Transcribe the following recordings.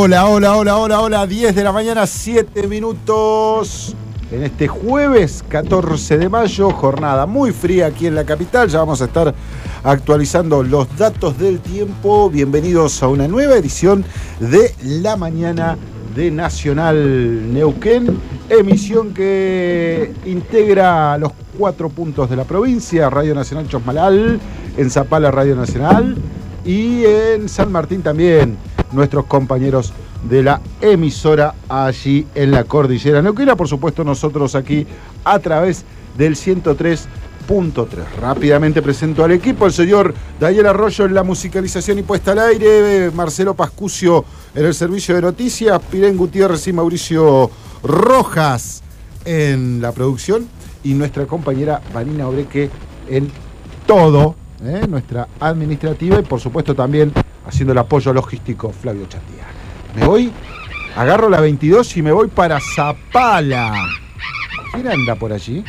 Hola, 10 de la mañana, 7 minutos. En este jueves 14 de mayo, jornada muy fría aquí en la capital. Ya vamos a estar actualizando los datos del tiempo. Bienvenidos a una nueva edición de La Mañana de Nacional Neuquén. Emisión que integra los 4 puntos de la provincia. Radio Nacional Chosmalal, en Zapala Radio Nacional y en San Martín también. Nuestros compañeros de la emisora allí en la cordillera neuquina, por supuesto nosotros aquí a través del 103.3. Rápidamente presento al equipo: el señor Daniel Arroyo en la musicalización y puesta al aire, Marcelo Pascucio en el servicio de noticias, Pirén Gutiérrez y Mauricio Rojas en la producción, y nuestra compañera Vanina Obreque en todo, nuestra administrativa, y por supuesto también haciendo el apoyo logístico, Flavio Chandía. Me voy, agarro la 22 y me voy para Zapala. ¿Quién anda por allí?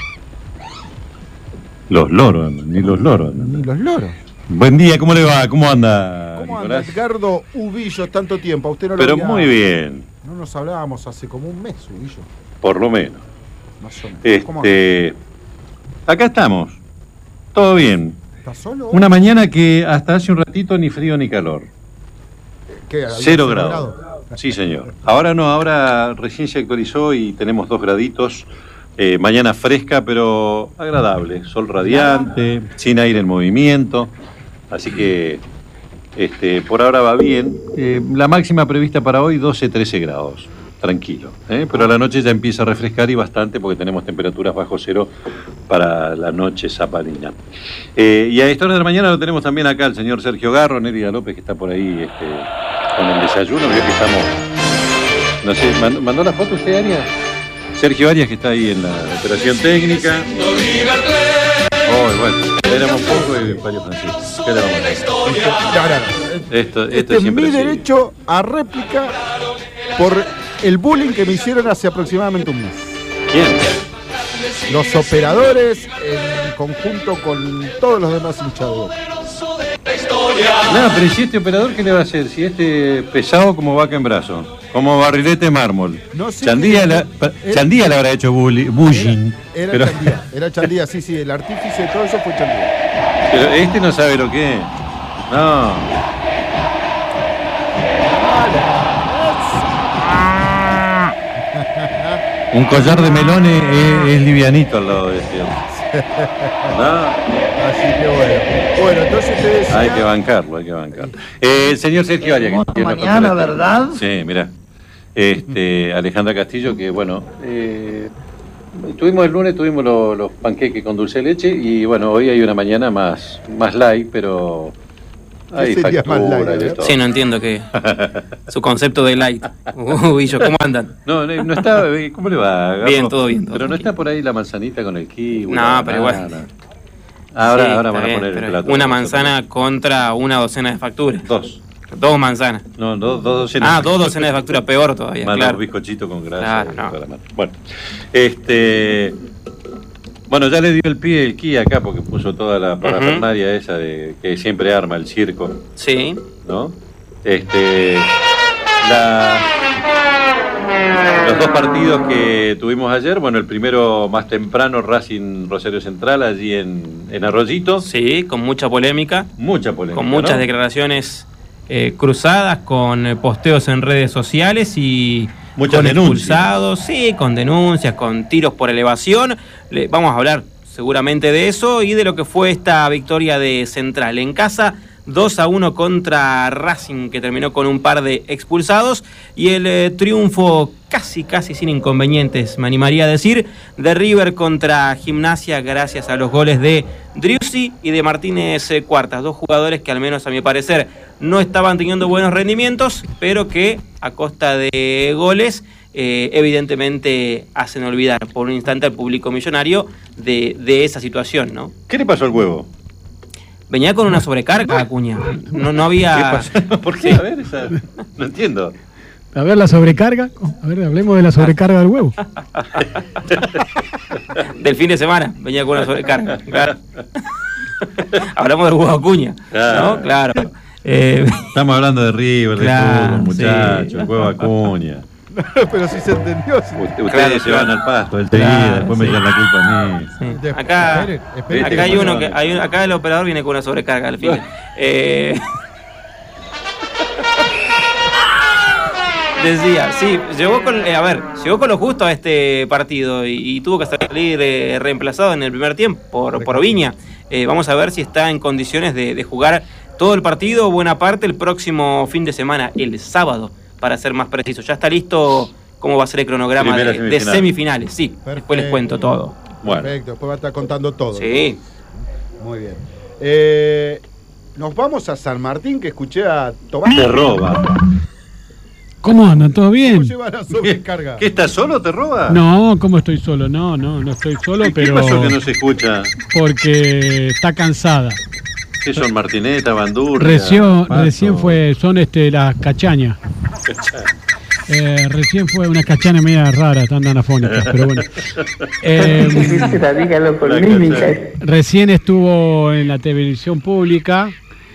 Los loros, ni los loros. Ni los loros. Buen día, ¿cómo le va? ¿Cómo anda, ¿Cómo Nicolás? anda Edgardo Ubillo? Tanto tiempo, a usted no lo Pero había... muy bien. No nos hablábamos hace como un mes, Ubillo. Por lo menos. Más o menos. ¿Cómo Acá estamos. Todo bien. ¿Estás solo? Una mañana que hasta hace un ratito ni frío ni calor. ¿Qué? 0 grados. Sí, señor. Ahora recién se actualizó y tenemos 2 graditos. Mañana fresca, pero agradable. Sol radiante, sin aire en movimiento. Así que por ahora va bien. La máxima prevista para hoy, 12-13 grados. Tranquilo. Pero a la noche ya empieza a refrescar y bastante, porque tenemos temperaturas bajo cero para la noche zapalina. Y a esta hora de la mañana lo tenemos también acá el señor Sergio Garro, Nérida López, que está por ahí con el desayuno. Veo que estamos... No sé, ¿mandó la foto usted, Arias? Sergio Arias, que está ahí en la operación técnica. Bueno, éramos poco y Mario Francisco. ¿Qué le vamos a hacer? Esto es mi derecho a réplica por el bullying que me hicieron hace aproximadamente un mes. ¿Quién? Los operadores en conjunto con todos los demás hinchados. No, pero si este operador, ¿qué le va a hacer? Si pesado como vaca en brazo, como barrilete de mármol. No sé. Chandía le habrá hecho bullying. Era Chandía, sí, el artífice de todo eso fue Chandía. Pero no sabe lo que es. No. Un collar de melones es livianito al lado de este. ¿No? Así que bueno, entonces te decía... Hay que bancarlo. El señor Sergio Arias. Mañana, ¿verdad? Sí, mira. Alejandra Castillo, que bueno... el lunes tuvimos los panqueques con dulce de leche, y bueno, hoy hay una mañana más light, pero... Hay factura de todo. Sí, no entiendo qué. Su concepto de light. Ubillo, ¿cómo andan? No está. ¿Cómo le va? Bien, todo bien. Pero no está por ahí la manzanita con el kiwi. No, pero igual. Ahora van a poner el plato. Una manzana contra una docena de facturas. 2 manzanas. No, 2 docenas. 2 docenas de facturas, peor todavía. Más claro. Los bizcochitos con grasa. Claro, no. Bueno, bueno, ya le dio el pie el Kia acá, porque puso toda la parafernalia esa de que siempre arma el circo. Sí. ¿No? Los 2 partidos que tuvimos ayer, bueno, el primero más temprano, Racing Rosario Central, allí en Arroyito. Sí, con mucha polémica. Con muchas declaraciones cruzadas, con posteos en redes sociales y... Muchas con denuncias. Expulsados, sí, con denuncias, con tiros por elevación. Vamos a hablar seguramente de eso y de lo que fue esta victoria de Central en casa, 2-1 contra Racing, que terminó con un par de expulsados, y el triunfo casi sin inconvenientes, me animaría a decir, de River contra Gimnasia, gracias a los goles de Driussi y de Martínez Cuartas, 2 jugadores que al menos a mi parecer no estaban teniendo buenos rendimientos, pero que a costa de goles evidentemente hacen olvidar por un instante al público millonario de esa situación, ¿no? ¿Qué le pasó al huevo? Venía con una sobrecarga, Acuña. No había... ¿Qué pasó? ¿Por qué? A ver, no entiendo. A ver, la sobrecarga. A ver, hablemos de la sobrecarga del huevo. Del fin de semana venía con una sobrecarga. Claro. Hablamos del huevo Acuña, ¿no? Claro. Estamos hablando de River, Claro, de fútbol, muchachos, sí. el juego Acuña. Pero si se entendió. Ustedes se van al pasto del seguida, después me echan la culpa a mí. Sí. Acá, Espere, acá hay uno que acá el operador viene con una sobrecarga al fin. Decía, sí, llegó con lo justo a este partido y tuvo que salir reemplazado en el primer tiempo por Viña. Vamos a ver si está en condiciones de jugar todo el partido o buena parte el próximo fin de semana, el sábado, para ser más preciso. Ya está listo cómo va a ser el cronograma de semifinales. Sí, Perfecto. Después les cuento todo. Bueno. Perfecto, después va a estar contando todo. Sí. Muy bien. Nos vamos a San Martín, que escuché a Tomás. Te roba. ¿Cómo andan? ¿Todo bien? ¿Cómo lleva la sobrecarga? ¿Qué estás solo? ¿Te roba? No, ¿cómo estoy solo? No estoy solo, ¿Qué pero pasó que no se escucha? porque está cansada. ¿Qué son? ¿Martineta, Bandurria? Recién son las cachañas. Recién fue una cachaña media rara, tan afónica, pero bueno. Dígalo con mímica. Recién estuvo en la televisión pública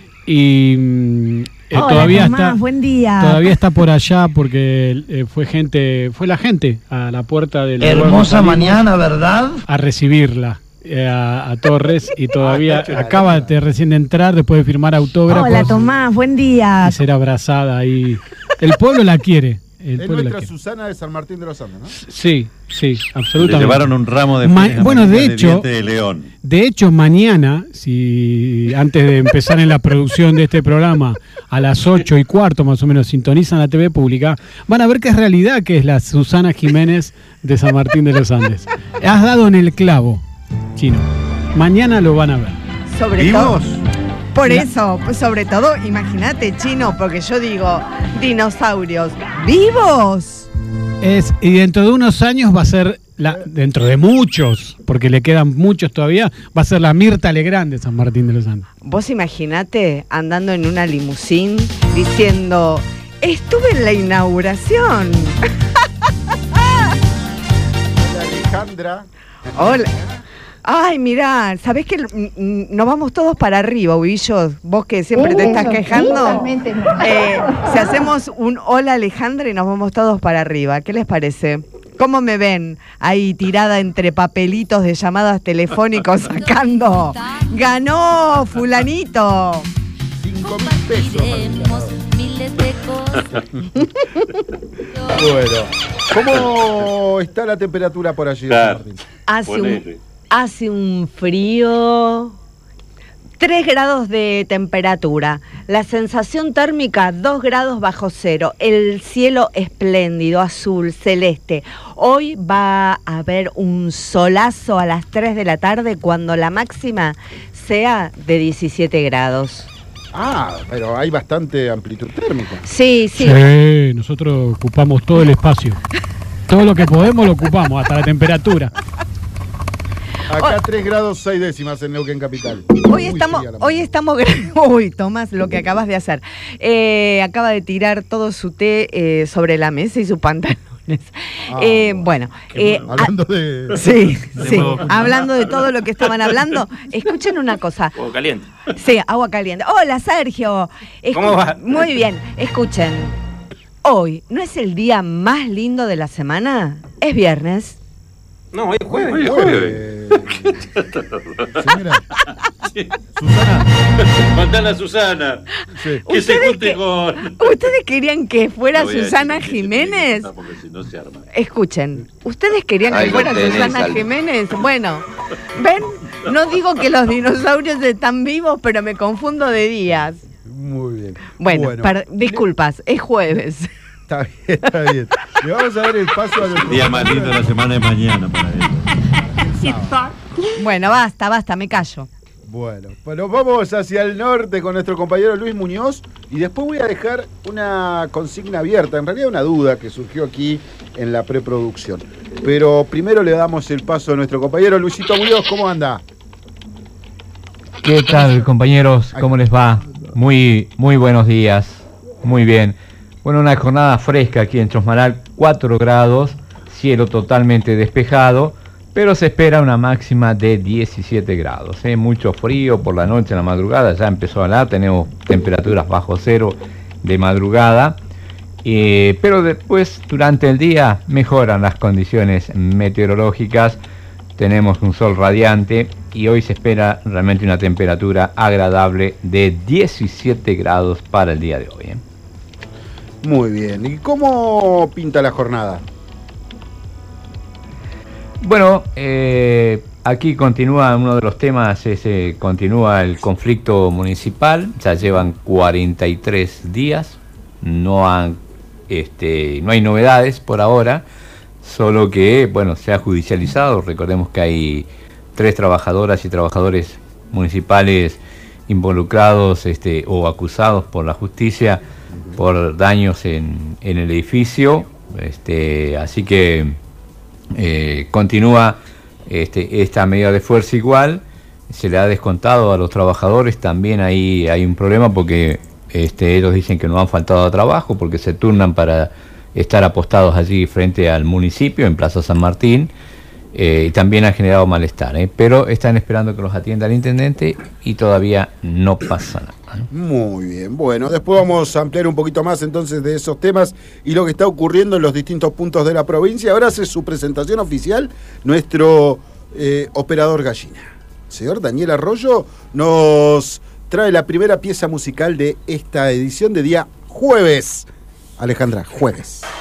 y Hola, todavía Tomás, está. buen día. Todavía está por allá porque fue la gente a la puerta del Hermosa mañana, ¿verdad? a recibirla. A Torres y todavía acaba recién de entrar después de firmar autógrafos. Hola, Tomás, buen día. Y ser abrazada ahí. El pueblo la quiere. El Es pueblo la nuestra quiere. Susana de San Martín de los Andes, ¿no? Sí, Le absolutamente. llevaron un ramo de Bueno, de del hecho- diente de león. De hecho, mañana, antes de empezar en la producción de este programa, a las 8:15 más o menos, sintonizan la TV pública, van a ver que es realidad que es la Susana Jiménez de San Martín de los Andes. Has dado en el clavo, Chino. Mañana lo van a ver. Sobre todo. ¿Vivos? Por eso, pues sobre todo, imagínate, Chino, porque yo digo, dinosaurios, ¿vivos? Y dentro de unos años va a ser, dentro de muchos, porque le quedan muchos todavía, va a ser la Mirta Legrand de San Martín de los Andes. Vos imaginate andando en una limusín diciendo, estuve en la inauguración. Hola, Alejandra. Hola. Ay, mirá, ¿sabés que nos vamos todos para arriba, Ubillos? Vos que siempre te estás quejando. Si hacemos un hola, Alejandra, y nos vamos todos para arriba, ¿qué les parece? ¿Cómo me ven ahí tirada entre papelitos de llamadas telefónicos sacando? ¡Ganó fulanito! 5.000 pesos. Bueno, ¿cómo está la temperatura por allí? Claro. Martín? Hace un frío, 3 grados de temperatura, la sensación térmica 2 grados bajo cero, el cielo espléndido, azul, celeste. Hoy va a haber un solazo a las 3 de la tarde cuando la máxima sea de 17 grados. Ah, pero hay bastante amplitud térmica. Sí. Sí, nosotros ocupamos todo el espacio. Todo lo que podemos lo ocupamos, hasta la temperatura. Acá 3 grados 6 décimas en Neuquén Capital. Hoy estamos uy, Tomás, lo que acabas de hacer. Acaba de tirar todo su té sobre la mesa y sus pantalones. Bueno, hablando de... Sí, hablando de todo lo que estaban hablando, escuchen una cosa. Agua caliente. Sí, agua caliente. Hola, Sergio. ¿Cómo va? Muy bien, escuchen. Hoy, ¿no es el día más lindo de la semana? Es viernes. No, hoy es jueves. Hoy es jueves. Señora, Susana. Mandala a Susana. Sí. Que se ¿Ustedes junte con. ¿Ustedes querían que fuera No voy a Susana decir que Jiménez? no, porque si no se arma. Escuchen, ¿ustedes querían Ahí que lo fuera tenés, Susana Aldo. Jiménez? Bueno, ¿ven? No digo que los dinosaurios están vivos, pero me confundo de días. Muy bien. Bueno, disculpas, es jueves. Está bien, está bien. Le vamos a dar el paso a nuestro El día más lindo de la semana es mañana para él. Bueno, basta, me callo. Bueno, pues nos vamos hacia el norte con nuestro compañero Luis Muñoz y después voy a dejar una consigna abierta, en realidad una duda que surgió aquí en la preproducción. Pero primero le damos el paso a nuestro compañero Luisito Muñoz, ¿cómo anda? ¿Qué tal, compañeros? ¿Cómo les va? Muy buenos días. Muy bien. Bueno, una jornada fresca aquí en Chosmalal, 4 grados, cielo totalmente despejado, pero se espera una máxima de 17 grados. Mucho frío por la noche, en la madrugada ya empezó a hablar, tenemos temperaturas bajo cero de madrugada, pero después durante el día mejoran las condiciones meteorológicas, tenemos un sol radiante y hoy se espera realmente una temperatura agradable de 17 grados para el día de hoy. Muy bien, ¿y cómo pinta la jornada? Bueno, aquí continúa uno de los temas, continúa el conflicto municipal, ya llevan 43 días, no hay novedades por ahora, solo que, bueno, se ha judicializado. Recordemos que hay 3 trabajadoras y trabajadores municipales involucrados o acusados por la justicia por daños en el edificio, así que continúa esta medida de fuerza igual. Se le ha descontado a los trabajadores, también ahí hay un problema porque ellos dicen que no han faltado a trabajo porque se turnan para estar apostados allí frente al municipio en Plaza San Martín, y también ha generado malestar, pero están esperando que los atienda el intendente y todavía no pasa nada. Muy bien, bueno, después vamos a ampliar un poquito más entonces de esos temas y lo que está ocurriendo en los distintos puntos de la provincia. Ahora hace su presentación oficial nuestro operador gallina. El señor Daniel Arroyo nos trae la primera pieza musical de esta edición de día jueves. Alejandra, jueves.